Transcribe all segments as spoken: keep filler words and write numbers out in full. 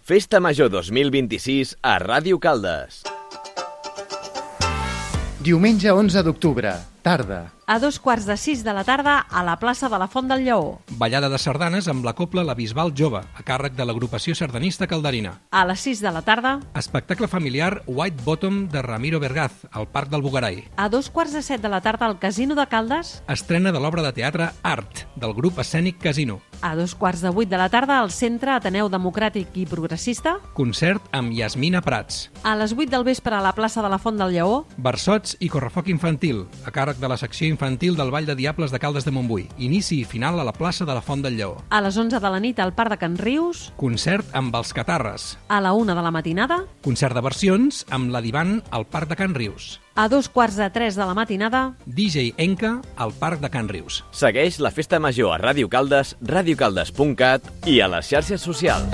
Festa Major dos mil vint-i-sis a Ràdio Caldes. Diumenge onze d'octubre, tarda. A dos quarts de sis de la tarda a la plaça de la Font del Lleó. Ballada de sardanes amb la cobla La Bisbal Jove, a càrrec de l'agrupació sardanista calderina. A les sis de la tarda. Espectacle familiar White Bottom de Ramiro Vergaz, al Parc del Bugarai. A dos quarts de set de la tarda al Casino de Caldes. Estrena de l'obra de teatre Art, del grup escènic Casino. A dos quarts de vuit de la tarda al Centre Ateneu Democràtic i Progressista. Concert amb Yasmina Prats. A les vuit del vespre a la plaça de la Font del Lleó. Versots i correfoc infantil, a càrrec de la secció infantil del Ball de Diables de Caldes de Montbui. Inici i final a la plaça de la Font del Lleó. A les onze de la nit al Parc de Can Rius. Concert amb els Catarres. A la una de la matinada. Concert de versions amb la Divan al Parc de Can Rius. A dos quarts de tres de la matinada. D J Enca al Parc de Can Rius. Segueix la Festa Major a Ràdio Caldes, radiocaldes punt cat i a les xarxes socials.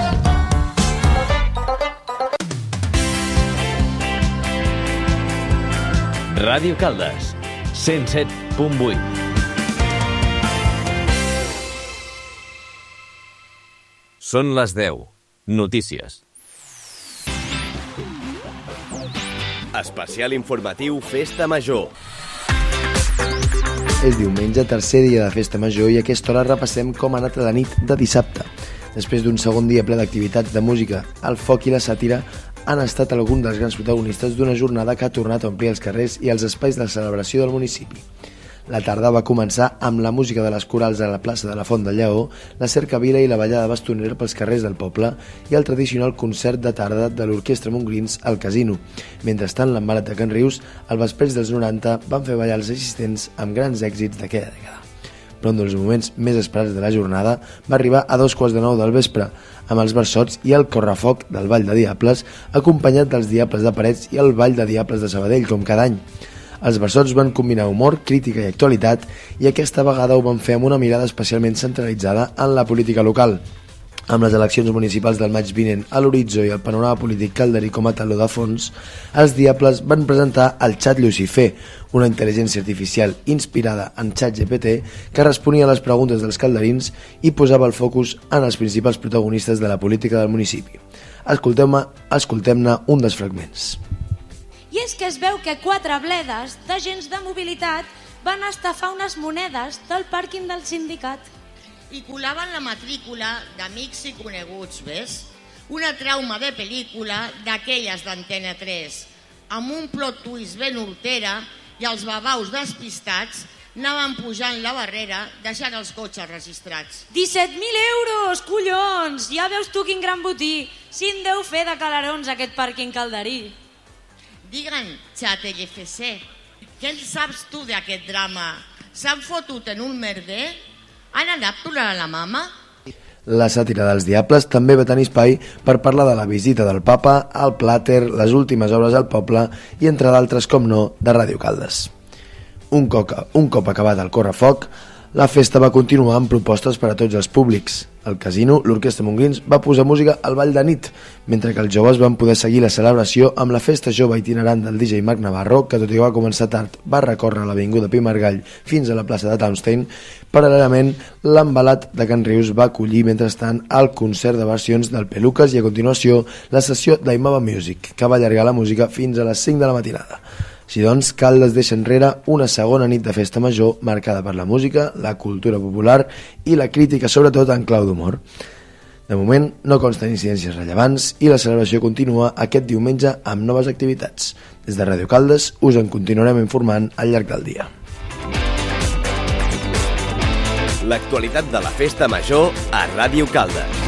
Ràdio Caldes, cent set punt vuit. Són les deu. Notícies. Especial informatiu Festa Major. És diumenge, tercer dia de Festa Major, i a aquesta hora repassem com ha anat la nit de dissabte. Després d'un segon dia ple d'activitats de música, el foc i la sàtira han estat alguns dels grans protagonistes d'una jornada que ha tornat a omplir els carrers i els espais de celebració del municipi. La tarda va començar amb la música de les corals a la plaça de la Font del Lleó, la cercavila i la ballada bastonera pels carrers del poble i el tradicional concert de tarda de l'Orquestra Montgrins al Casino. Mentrestant, l'Embalat de Can Rius, al vespres dels noranta, van fer ballar els assistents amb grans èxits d'aquella dècada. Però un dels moments més esperats de la jornada va arribar a dos quarts de nou del vespre, amb els versots i el correfoc del Ball de Diables, acompanyat dels Diables de Parets i el Ball de Diables de Sabadell, com cada any. Els versots van combinar humor, crítica i actualitat, i aquesta vegada ho van fer amb una mirada especialment centralitzada en la política local. Amb les eleccions municipals del maig vinent a l'horitzó i el panorama polític calderí com a taló de fons, els Diables van presentar el Xat Lucifer, una intel·ligència artificial inspirada en ChatGPT que responia a les preguntes dels calderins i posava el focus en els principals protagonistes de la política del municipi. Escoltem-ne escoltem-ne un dels fragments. I és que es veu que quatre bledes d'agents de mobilitat van estafar unes monedes del pàrquing del sindicat. I colaven la matrícula d'amics i coneguts, ves? Una trauma de pel·lícula d'aquelles d'Antena tres, amb un plot twist ben hortera, i els babaus despistats anaven pujant la barrera deixant els cotxes registrats. disset mil euros, collons! Ja veus tu quin gran botí. Si en deu fer de calarons aquest pàrquing calderí. Digue'n, Xat L F C, què en saps tu d'aquest drama? S'han fotut en un merder? Han anat a plorar a la mama? La sàtira dels Diables també va tenir espai per parlar de la visita del papa, el plàter, les últimes obres al poble i, entre d'altres, com no, de Ràdio Caldes. Un cop, un cop acabat el correfoc, la festa va continuar amb propostes per a tots els públics. Al Casino, l'Orquestra Montgrins va posar música al ball de nit, mentre que els joves van poder seguir la celebració amb la festa jove itinerant del D J Marc Navarro, que tot i que va començar tard, va recórrer l'avinguda Pi Margall fins a la plaça de Townstein. Paral·lelament, l'Embalat de Can Rius va acollir mentrestant el concert de versions del Peluques i a continuació la sessió d'Aimava Music, que va allargar la música fins a les cinc de la matinada. Així doncs, Caldes deixa enrere una segona nit de festa major marcada per la música, la cultura popular i la crítica, sobretot en clau d'humor. De moment, no consten incidències rellevants i la celebració continua aquest diumenge amb noves activitats. Des de Ràdio Caldes us en continuarem informant al llarg del dia. L'actualitat de la Festa Major a Ràdio Caldes.